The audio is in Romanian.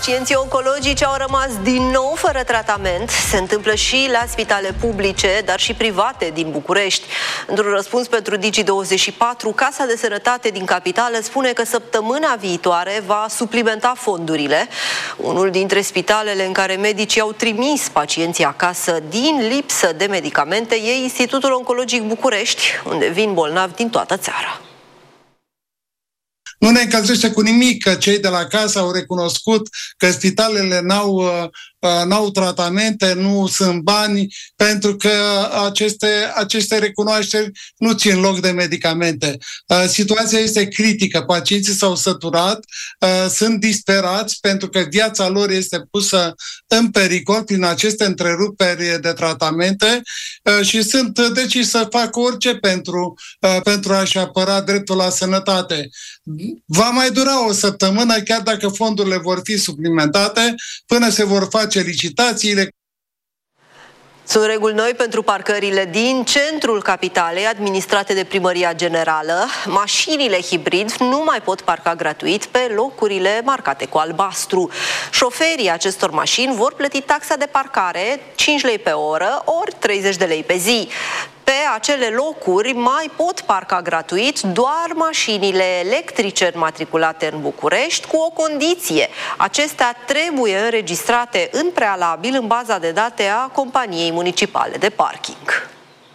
Pacienții oncologici au rămas din nou fără tratament. Se întâmplă și la spitale publice, dar și private din București. Într-un răspuns pentru Digi24, Casa de Sănătate din capitală spune că săptămâna viitoare va suplimenta fondurile. Unul dintre spitalele în care medicii au trimis pacienții acasă din lipsă de medicamente e Institutul Oncologic București, unde vin bolnavi din toată țara. Nu ne încălzește cu nimic că cei de la casă au recunoscut că spitalele n-au tratamente, nu sunt bani, pentru că aceste recunoașteri nu țin loc de medicamente. Situația este critică, pacienții s-au săturat, sunt disperați pentru că viața lor este pusă în pericol prin aceste întreruperi de tratamente și sunt deciși să facă orice pentru a-și apăra dreptul la sănătate. Va mai dura o săptămână, chiar dacă fondurile vor fi suplimentate, până se vor face licitațiile. Sunt reguli noi pentru parcările din centrul capitalei, administrate de Primăria Generală. Mașinile hibrid nu mai pot parca gratuit pe locurile marcate cu albastru. Șoferii acestor mașini vor plăti taxa de parcare 5 lei pe oră ori 30 de lei pe zi. Pe acele locuri mai pot parca gratuit doar mașinile electrice înmatriculate în București, cu o condiție. Acestea trebuie înregistrate în prealabil în baza de date a companiei municipale de parking.